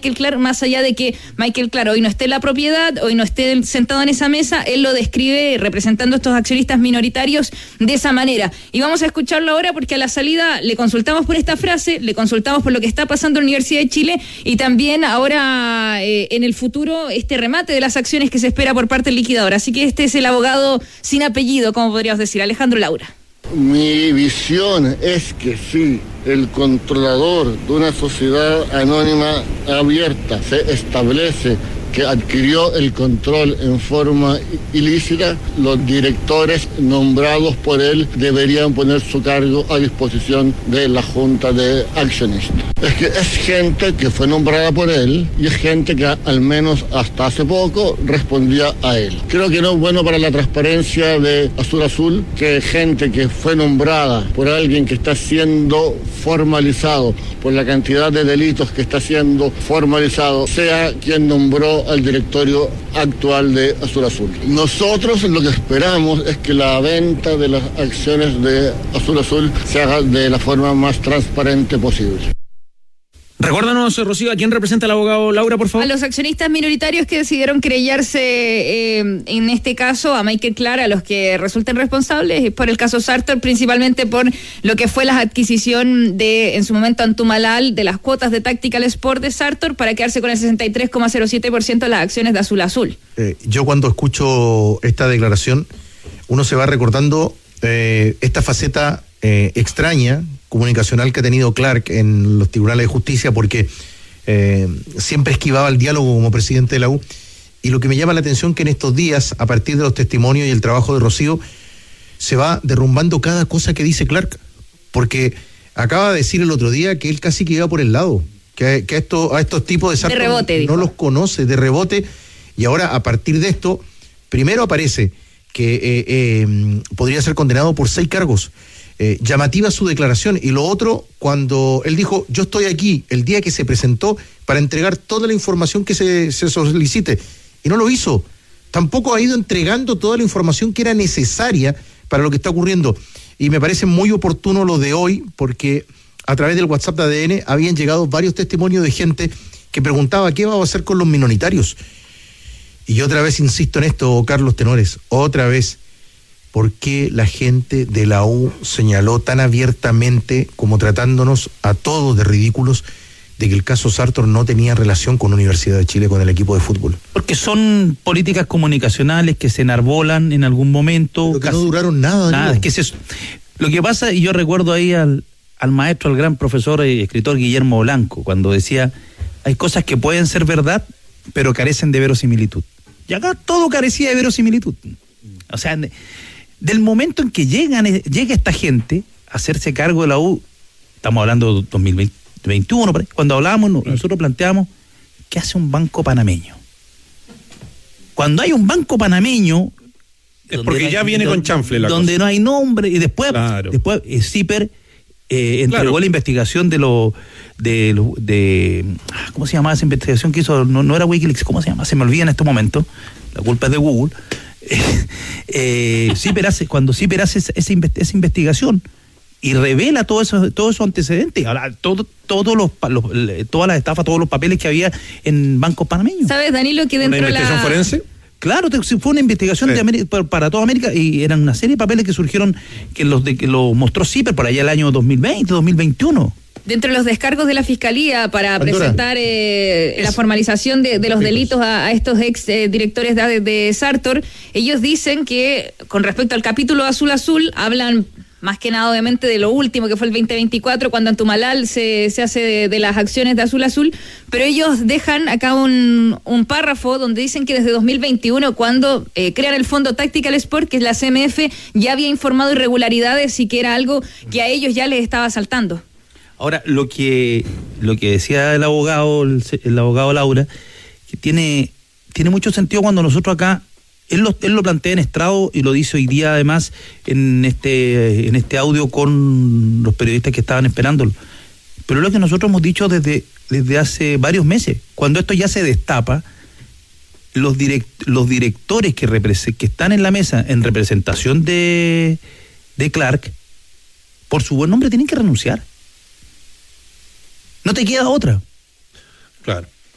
Michael Clark, más allá de que Michael Clark hoy no esté en la propiedad, hoy no esté sentado en esa mesa, él lo describe representando a estos accionistas minoritarios de esa manera. Y vamos a escucharlo ahora porque a la salida le consultamos por esta frase, le consultamos por lo que está pasando en la Universidad de Chile y también ahora en el futuro este remate de las acciones que se espera por parte del liquidador. Así que este es el abogado sin apellido, como podríamos decir, Alejandro Laura. Mi visión es que si el controlador de una sociedad anónima abierta se establece que adquirió el control en forma ilícita, los directores nombrados por él deberían poner su cargo a disposición de la Junta de Accionistas. Es que es gente que fue nombrada por él y es gente que al menos hasta hace poco respondía a él. Creo que no es bueno para la transparencia de Azul Azul que gente que fue nombrada por alguien que está siendo formalizado por la cantidad de delitos que está siendo formalizado sea quien nombró al directorio actual de Azul Azul. Nosotros lo que esperamos es que la venta de las acciones de Azul Azul se haga de la forma más transparente posible. Recuérdanos, Rocío, ¿a quién representa el abogado Laura, por favor? A los accionistas minoritarios que decidieron querellarse en este caso a Michael Clark, a los que resulten responsables por el caso Sartor, principalmente por lo que fue la adquisición de, en su momento, Antumalal, de las cuotas de Tactical Sport de Sartor para quedarse con el 63,07% de las acciones de Azul Azul. Yo cuando escucho esta declaración, uno se va recordando esta faceta extraña, comunicacional que ha tenido Clark en los tribunales de justicia porque siempre esquivaba el diálogo como presidente de la U, y lo que me llama la atención que en estos días, a partir de los testimonios y el trabajo de Rocío, se va derrumbando cada cosa que dice Clark, porque acaba de decir el otro día que él casi que iba por el lado, que a estos tipos de Sartor rebote, no los conoce, de rebote, y ahora a partir de esto, primero aparece que podría ser condenado por 6 cargos. Llamativa su declaración, y lo otro, cuando él dijo, yo estoy aquí el día que se presentó para entregar toda la información que se solicite, y no lo hizo, tampoco ha ido entregando toda la información que era necesaria para lo que está ocurriendo, y me parece muy oportuno lo de hoy, porque a través del WhatsApp de ADN habían llegado varios testimonios de gente que preguntaba qué va a hacer con los minoritarios, y otra vez insisto en esto, Carlos Tenores, otra vez, ¿por qué la gente de la U señaló tan abiertamente, como tratándonos a todos de ridículos, de que el caso Sartor no tenía relación con la Universidad de Chile, con el equipo de fútbol? Porque son políticas comunicacionales que se enarbolan en algún momento. Pero que no duraron nada. Nada, es que lo que pasa, y yo recuerdo ahí al maestro, al gran profesor y escritor Guillermo Blanco, cuando decía, hay cosas que pueden ser verdad, pero carecen de verosimilitud. Y acá todo carecía de verosimilitud. O sea, del momento en que llega esta gente a hacerse cargo de la U, estamos hablando de 2021, cuando hablábamos, nosotros planteamos, ¿qué hace un banco panameño? Cuando hay un banco panameño, es porque ya viene con chanfle la donde cosa. No hay nombre, y después CIPER entregó la investigación ¿cómo se llamaba esa investigación que hizo? No era Wikileaks, ¿cómo se llama? Se me olvida en este momento, la culpa es de Google. Cuando CIPER hace esa investigación y revela todos esos antecedentes, ahora todas las estafas, todos los papeles que había en bancos panameños. ¿Sabes, Danilo, que dentro de la investigación forense? Claro, fue una investigación para toda América, y eran una serie de papeles que surgieron, que los mostró CIPER por allá el año 2020, 2021. Dentro de los descargos de la Fiscalía para presentar la formalización de los delitos a estos ex directores de Sartor, ellos dicen que con respecto al capítulo Azul Azul, hablan más que nada obviamente de lo último que fue el 2024 cuando Antumalal se hace de las acciones de Azul Azul, pero ellos dejan acá un párrafo donde dicen que desde 2021 cuando crean el fondo Tactical Sport, que es la CMF, ya había informado irregularidades y que era algo que a ellos ya les estaba saltando. Ahora, lo que decía el abogado Laura, que tiene mucho sentido cuando nosotros acá, él lo plantea en estrado y lo dice hoy día además en este audio con los periodistas que estaban esperándolo. Pero lo que nosotros hemos dicho desde hace varios meses, cuando esto ya se destapa, los directores que están en la mesa en representación de Clark, por su buen nombre tienen que renunciar. No te queda otra. Claro.